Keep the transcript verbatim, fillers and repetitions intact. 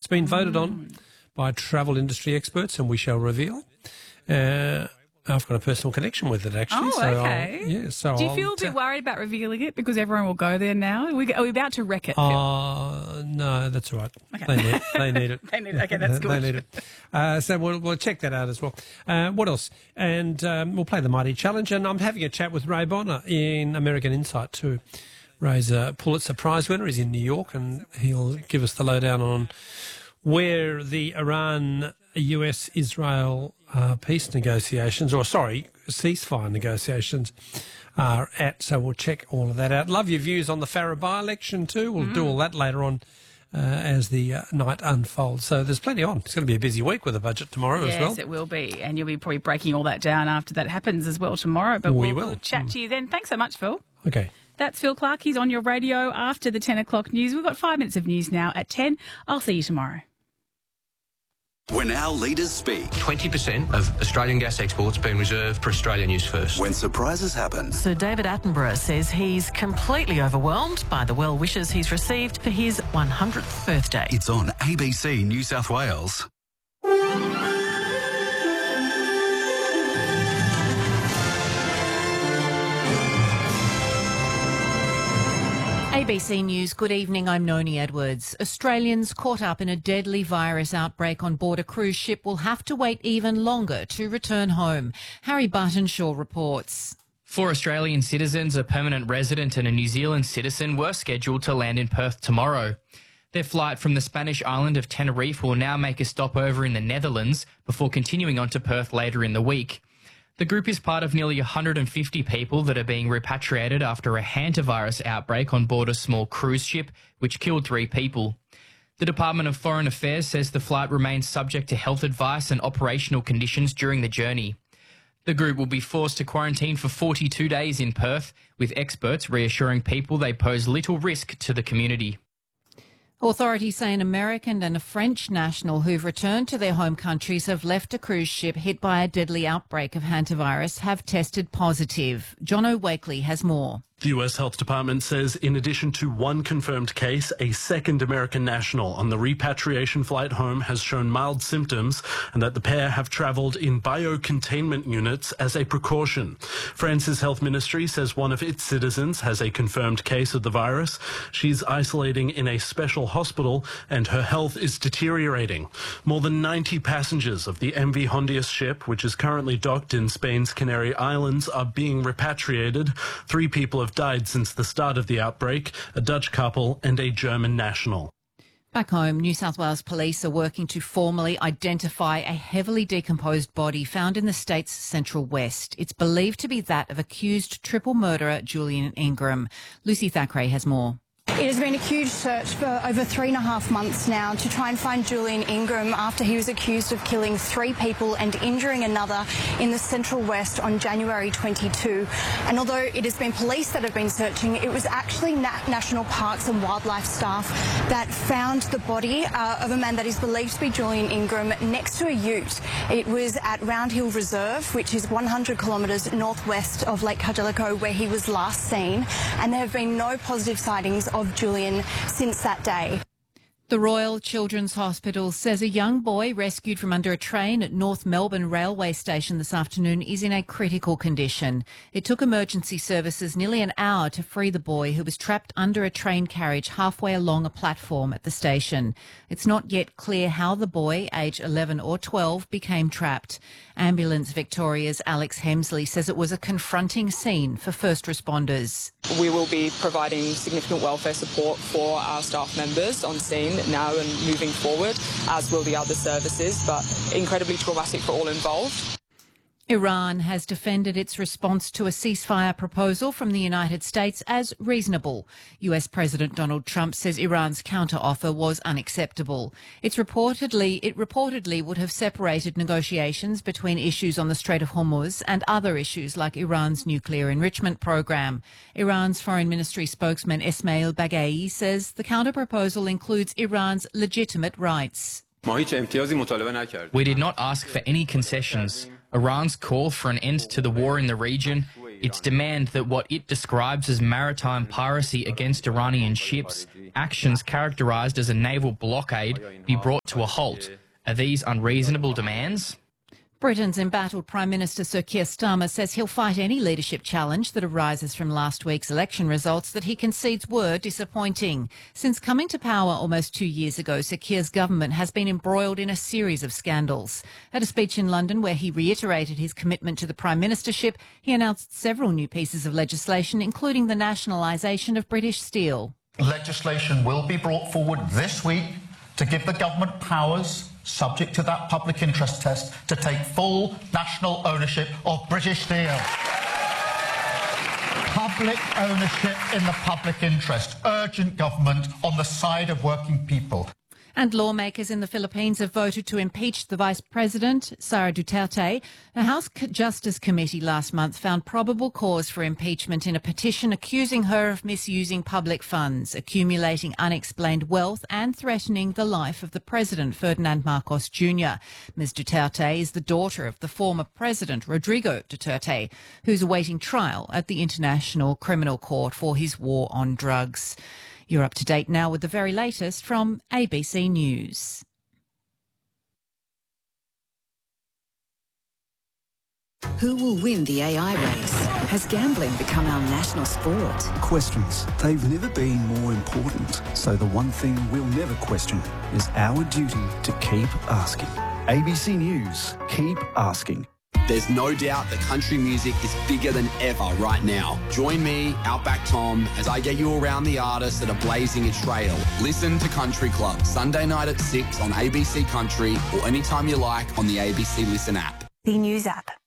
It's been voted on by travel industry experts, and we shall reveal. Uh, I've got a personal connection with it, actually. Oh, so okay. I'll, yeah, so Do you I'll feel a bit worried about revealing it because everyone will go there now? Are we, are we about to wreck it, Phil? Uh, no, that's all right. Okay. They need, they need it. They need it. Okay, that's good. They need it. Uh, so we'll, we'll check that out as well. Uh, what else? And um, we'll play the Mighty Challenge, and I'm having a chat with Ray Bonner in American Insight too. Ray's a Pulitzer Prize winner. He's in New York, and he'll give us the lowdown on where the Iran-U S Israel uh, peace negotiations, or sorry, ceasefire negotiations are at. So we'll check all of that out. Love your views on the Farah by-election too. We'll mm. do all that later on uh, as the uh, night unfolds. So there's plenty on. It's going to be a busy week with the budget tomorrow yes, as well. Yes, it will be. And you'll be probably breaking all that down after that happens as well tomorrow. But we we'll, will we'll chat mm. to you then. Thanks so much, Phil. Okay. That's Phil Clark. He's on your radio after the ten o'clock news. We've got five minutes of news now at ten. I'll see you tomorrow. When our leaders speak, twenty percent of Australian gas exports being reserved for Australian use first. When surprises happen. Sir David Attenborough says he's completely overwhelmed by the well wishes he's received for his one hundredth birthday. It's on A B C New South Wales. A B C News, good evening, I'm Noni Edwards. Australians caught up in a deadly virus outbreak on board a cruise ship will have to wait even longer to return home. Harry Buttonshaw reports. Four Australian citizens, a permanent resident and a New Zealand citizen were scheduled to land in Perth tomorrow. Their flight from the Spanish island of Tenerife will now make a stopover in the Netherlands before continuing on to Perth later in the week. The group is part of nearly one hundred fifty people that are being repatriated after a hantavirus outbreak on board a small cruise ship, which killed three people. The Department of Foreign Affairs says the flight remains subject to health advice and operational conditions during the journey. The group will be forced to quarantine for forty-two days in Perth, with experts reassuring people they pose little risk to the community. Authorities say an American and a French national who've returned to their home countries have left a cruise ship hit by a deadly outbreak of hantavirus have tested positive. Jono Wakely has more. The U S Health Department says in addition to one confirmed case, a second American national on the repatriation flight home has shown mild symptoms and that the pair have travelled in biocontainment units as a precaution. France's health ministry says one of its citizens has a confirmed case of the virus. She's isolating in a special hospital and her health is deteriorating. More than ninety passengers of the M V Hondius ship, which is currently docked in Spain's Canary Islands, are being repatriated. Three people have died since the start of the outbreak, a Dutch couple and a German national. Back home, New South Wales police are working to formally identify a heavily decomposed body found in the state's central west. It's believed to be that of accused triple murderer Julian Ingram. Lucy Thackeray has more. It has been a huge search for over three and a half months now to try and find Julian Ingram after he was accused of killing three people and injuring another in the Central West on January twenty-second. And although it has been police that have been searching, it was actually Na- National Parks and Wildlife staff that found the body uh, of a man that is believed to be Julian Ingram next to a ute. It was at Round Hill Reserve, which is one hundred kilometres northwest of Lake Cargellico, where he was last seen. And there have been no positive sightings of Julian since that day. The Royal Children's Hospital says a young boy rescued from under a train at North Melbourne railway station this afternoon is in a critical condition. It took emergency services nearly an hour to free the boy, who was trapped under a train carriage halfway along a platform at the station. It's not yet clear how the boy, aged eleven or twelve, became trapped. Ambulance Victoria's Alex Hemsley says it was a confronting scene for first responders. We will be providing significant welfare support for our staff members on scene now and moving forward, as will the other services, but incredibly traumatic for all involved. Iran has defended its response to a ceasefire proposal from the United States as reasonable. U S President Donald Trump says Iran's counteroffer was unacceptable. It's reportedly, it reportedly would have separated negotiations between issues on the Strait of Hormuz and other issues like Iran's nuclear enrichment program. Iran's Foreign Ministry spokesman Esmail Baghaei says the counterproposal includes Iran's legitimate rights. We did not ask for any concessions. Iran's call for an end to the war in the region, its demand that what it describes as maritime piracy against Iranian ships actions characterised as a naval blockade be brought to a halt. Are these unreasonable demands? Britain's embattled Prime Minister Sir Keir Starmer says he'll fight any leadership challenge that arises from last week's election results that he concedes were disappointing. Since coming to power almost two years ago, Sir Keir's government has been embroiled in a series of scandals. At a speech in London where he reiterated his commitment to the Prime Ministership, he announced several new pieces of legislation, including the nationalisation of British Steel. Legislation will be brought forward this week to give the government powers, subject to that public interest test, to take full national ownership of British Steel. Public ownership in the public interest. Urgent government on the side of working people. And lawmakers in the Philippines have voted to impeach the Vice President, Sara Duterte. The House Justice Committee last month found probable cause for impeachment in a petition accusing her of misusing public funds, accumulating unexplained wealth and threatening the life of the President, Ferdinand Marcos Junior Miz Duterte is the daughter of the former President, Rodrigo Duterte, who's awaiting trial at the International Criminal Court for his war on drugs. You're up to date now with the very latest from A B C News. Who will win the A I race? Has gambling become our national sport? Questions. They've never been more important. So the one thing we'll never question is our duty to keep asking. A B C News. Keep asking. There's no doubt that country music is bigger than ever right now. Join me, Outback Tom, as I get you around the artists that are blazing a trail. Listen to Country Club, Sunday night at six on A B C Country or anytime you like on the A B C Listen app. The News app.